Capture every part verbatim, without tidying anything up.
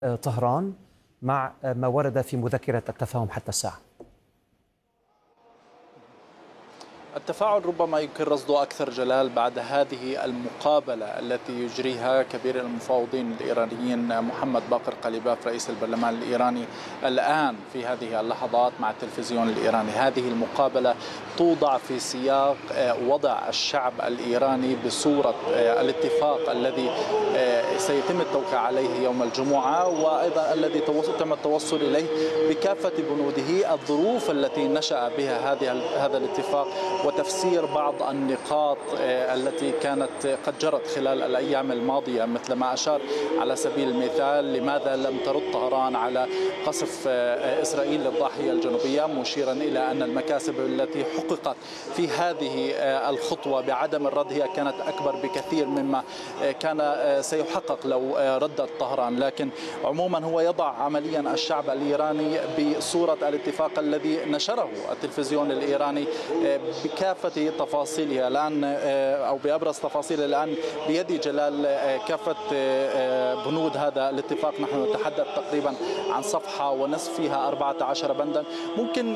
طهران مع ما ورد في مذكرة التفاهم حتى الساعة؟ التفاعل ربما يمكن رصده أكثر جلال بعد هذه المقابلة التي يجريها كبير المفاوضين الإيرانيين محمد باقر قليباف رئيس البرلمان الإيراني الآن في هذه اللحظات مع التلفزيون الإيراني. هذه المقابلة توضع في سياق وضع الشعب الإيراني بصورة الاتفاق الذي سيتم التوقيع عليه يوم الجمعة، وأيضا الذي تم التوصل إليه بكافة بنوده، الظروف التي نشأ بها هذا الاتفاق، وتفسير بعض النقاط التي كانت قد جرت خلال الأيام الماضية، مثل ما أشار على سبيل المثال لماذا لم ترد طهران على قصف إسرائيل للضاحية الجنوبية، مشيرا إلى أن المكاسب التي حققت في هذه الخطوة بعدم الرد هي كانت أكبر بكثير مما كان سيحقق لو ردت طهران. لكن عموما هو يضع عمليا الشعب الإيراني بصورة الاتفاق الذي نشره التلفزيون الإيراني بكافة تفاصيلها الآن، أو بأبرز تفاصيل الآن بيد جلال كافة بنود هذا الاتفاق. نحن نتحدث تقريبا عن صفحة ونصف فيها أربعة عشر بندا. ممكن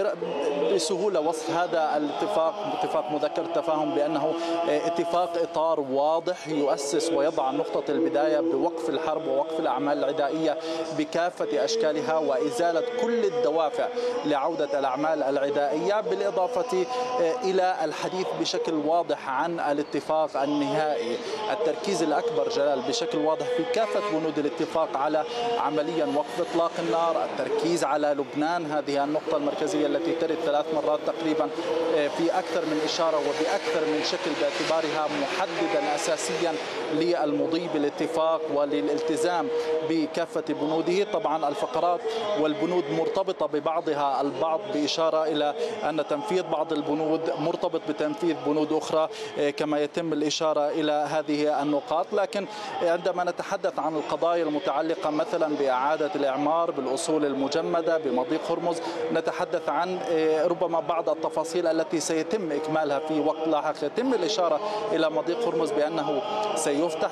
بسهولة وصف هذا الاتفاق اتفاق مذكر التفاهم بأنه اتفاق إطار واضح يؤسس ويضع نقطة البداية بوقف الحرب ووقف الأعمال العدائية بكافة أشكالها، وإزالة كل الدوافع لعودة الأعمال العدائية، بالإضافة إلى الحديث بشكل واضح عن الاتفاق النهائي. التركيز الأكبر جلال بشكل واضح في كافة بنود الاتفاق على عمليا وقف إطلاق النار، التركيز على لبنان، هذه النقطة المركزية التي ترد ثلاث مرات تقريبا في أكثر من إشارة وبأكثر من شكل، باعتبارها محددا أساسيا للمضي بالاتفاق وللالتزام بكافة بنوده. طبعا الفقرات والبنود مرتبطة ببعضها البعض، بإشارة إلى أن تنفيذ بعض البنود مرتبط بتنفيذ بنود أخرى، كما يتم الإشارة إلى هذه النقاط. لكن عندما نتحدث عن القضايا المتعلقة مثلا بإعادة الإعمار، بالأصول المجمدة، بمضيق هرمز، نتحدث عن ربما بعض التفاصيل التي سيتم إكمالها في وقت لاحق. يتم الإشارة إلى مضيق هرمز بأنه سيفتح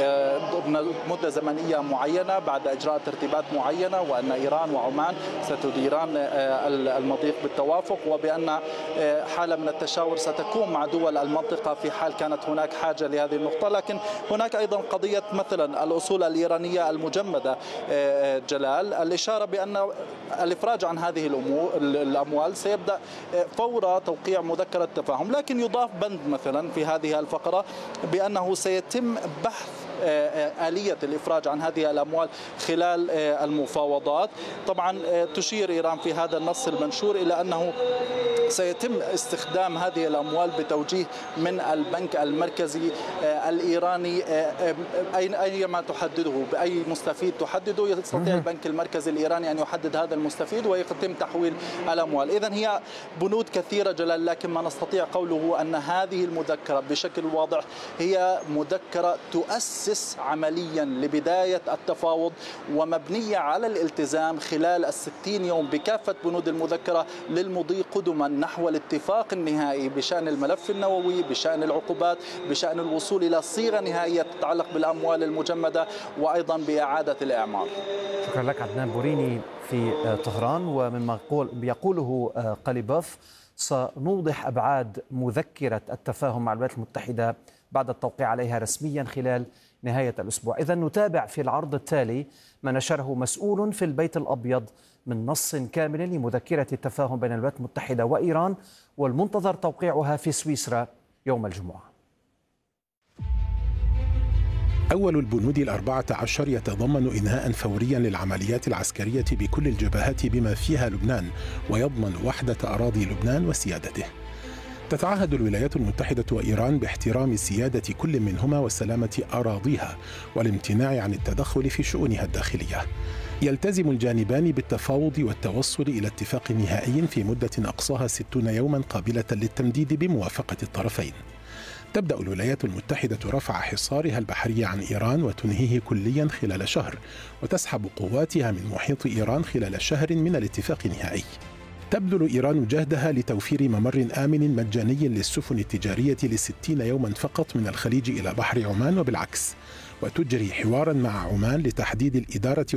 بمدة زمنية معينة بعد إجراء ترتيبات معينة، وأن إيران وعمان ستديران المضيق بالتوافق، وبأن حالة من التشاور ستكون مع دول المنطقة في حال كانت هناك حاجة لهذه النقطة. لكن هناك أيضا قضية مثلا الأصول الإيرانية المجمدة جلال، الإشارة بأن الإفراج عن هذه الأموال سيبدأ فور توقيع مذكرة تفاهم، لكن يضاف بند مثلا في هذه الفقرة بأنه سيتم بحث آلية الإفراج عن هذه الأموال خلال المفاوضات. طبعا تشير إيران في هذا النص المنشور إلى أنه سيتم استخدام هذه الأموال بتوجيه من البنك المركزي الإيراني، أيما تحدده بأي مستفيد تحدده يستطيع البنك المركزي الإيراني أن يحدد هذا المستفيد ويتم تحويل الأموال. إذن هي بنود كثيرة جلال، لكن ما نستطيع قوله أن هذه المذكرة بشكل واضح هي مذكرة تؤسس عمليا لبداية التفاوض، ومبنية على الالتزام خلال الستين يوم بكافة بنود المذكرة للمضي قدما نحو الاتفاق النهائي بشأن الملف النووي، بشأن العقوبات، بشأن الوصول إلى صيغة نهائية تتعلق بالأموال المجمدة، وأيضا بإعادة الإعمار. شكرا لك عدنان بوريني في طهران. ومما يقوله قليباف سنوضح أبعاد مذكرة التفاهم مع الولايات المتحدة بعد التوقيع عليها رسميا خلال نهاية الأسبوع. إذن نتابع في العرض التالي ما نشره مسؤول في البيت الأبيض من نص كامل لمذكرة التفاهم بين الولايات المتحدة وإيران، والمنتظر توقيعها في سويسرا يوم الجمعة. أول البنود الأربعة عشر يتضمن إنهاء فوريا للعمليات العسكرية بكل الجبهات بما فيها لبنان، ويضمن وحدة أراضي لبنان وسيادته. تتعهد الولايات المتحدة وإيران باحترام سيادة كل منهما وسلامة أراضيها والامتناع عن التدخل في شؤونها الداخلية. يلتزم الجانبان بالتفاوض والتوصل إلى اتفاق نهائي في مدة أقصاها ستون يوما قابلة للتمديد بموافقة الطرفين. تبدأ الولايات المتحدة رفع حصارها البحري عن إيران وتنهيه كليا خلال شهر، وتسحب قواتها من محيط إيران خلال شهر من الاتفاق النهائي. تبذل إيران جهدها لتوفير ممر آمن مجاني للسفن التجارية لستين يوما فقط من الخليج إلى بحر عمان وبالعكس، وتجري حوارا مع عمان لتحديد الإدارة